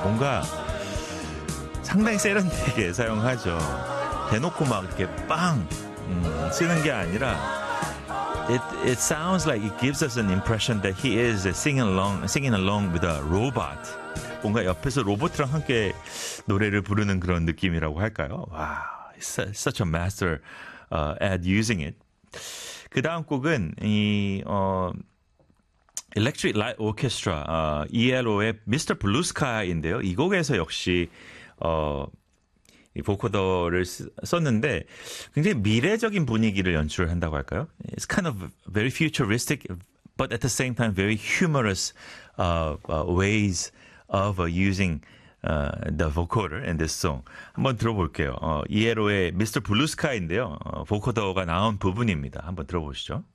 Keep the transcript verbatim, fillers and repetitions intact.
뭔가 상당히 세련되게 사용하죠. 대놓고 막 이렇게 빵 음, 쓰는 게 아니라 it, it sounds like it gives us an impression that he is singing along, singing along with a robot. 뭔가 옆에서 로봇이랑 함께 노래를 부르는 그런 느낌이라고 할까요? 와, such a master uh, at using it. 그 다음 곡은 이 어, Electric Light Orchestra 어, 이엘오의 미스터 Blue Sky인데요. 이 곡에서 역시 어, 이 보코더를 쓰, 썼는데 굉장히 미래적인 분위기를 연출을 한다고 할까요? It's kind of very futuristic, but at the same time very humorous uh, uh, ways of uh, using uh, the vocoder in this song. 한번 들어볼게요. 어, 이엘오의 미스터 Blue Sky인데요. 어, 보코더가 나온 부분입니다. 한번 들어보시죠.